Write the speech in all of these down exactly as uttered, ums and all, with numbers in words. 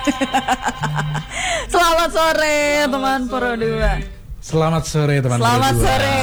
Selamat sore teman Pro dua. Selamat sore teman Selamat Pro dua. sore.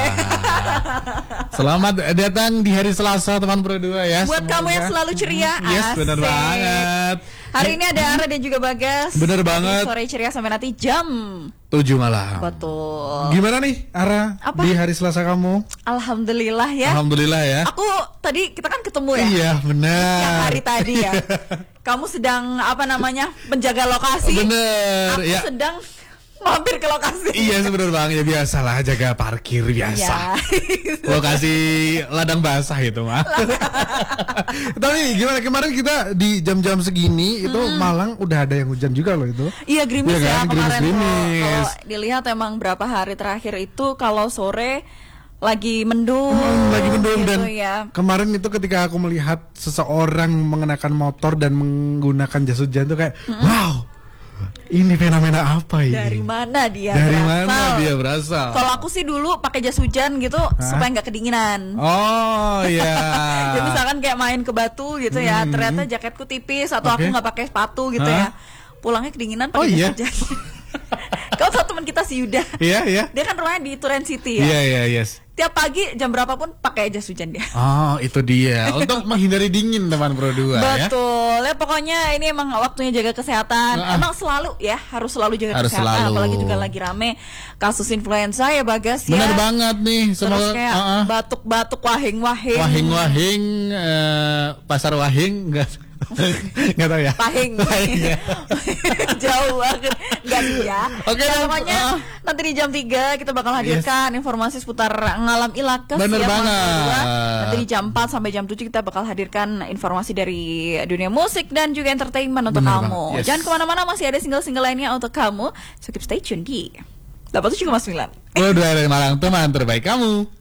Selamat datang di hari Selasa teman Pro dua ya. Buat semoga. kamu yang selalu ceria. Yes, asik. benar banget. Hari ini ada Ara dan juga Bagas. Bener banget. Sore ceria sampai nanti jam tujuh malam. Betul. Gimana nih Ara? Apa? Di hari Selasa kamu? Alhamdulillah ya. Alhamdulillah ya. Aku tadi kita kan ketemu ya. Iya benar. Yang hari tadi ya. Kamu sedang apa namanya menjaga lokasi. Bener. Aku Ya. sedang mampir ke lokasi. Iya sebenar banget ya, biasalah jaga parkir biasa. Ya. Lokasi ladang basah itu mah. Tapi gimana kemarin kita di jam-jam segini itu Malang udah ada yang hujan juga loh itu. Iya gerimis Iya ya kan? kemarin. Gerimis-gerimis. Kalau dilihat emang berapa hari terakhir itu kalau sore lagi mendung, Hmm, lagi mendung gitu dan ya. kemarin itu ketika aku melihat seseorang mengenakan motor dan menggunakan jas hujan tuh kayak wow, ini fenomena apa ini? Dari mana dia Dari berasal? mana dia berasal? Kalau aku sih dulu pakai jas hujan gitu supaya nggak kedinginan. Oh iya. Ya misalkan kayak main ke batu gitu ya, Hmm. ternyata jaketku tipis atau Oke. aku nggak pakai sepatu gitu Hah? ya, pulangnya kedinginan Oh, pakai iya? jas hujan. Kalau satu teman kita si Yuda, Iya iya. dia kan rumahnya di Turen City ya. Iya iya yes. Tiap pagi jam berapapun pakai jas hujan dia. Oh itu dia untuk menghindari dingin teman Pro dua ya. Betul, ya pokoknya ini emang waktunya jaga kesehatan. Nah, Emang selalu ya harus selalu jaga Harus kesehatan, selalu. apalagi juga lagi rame kasus influenza ya Bagas ya. Benar banget nih. Terus Semoga kayak uh, uh, batuk-batuk, wahing-wahing. wahing-wahing eh, pasar wahing enggak enggak tahu ya. Pahing. Pahing, ya. Jauh banget. Enggak sih ya. Oke, Nah, dan- pokoknya uh. nanti di jam tiga kita bakal hadirkan informasi seputar ngalam ilakes Bener ya, Mas banget. Berdua. Nanti di jam empat sampai jam tujuh kita bakal hadirkan informasi dari dunia musik dan juga entertainment untuk Bener kamu. banget, yes. Jangan kemana-mana, masih ada single-single lainnya untuk kamu. So keep stay tune di delapan puluh tujuh koma sembilan. Pro dua dari Malang teman terbaik kamu.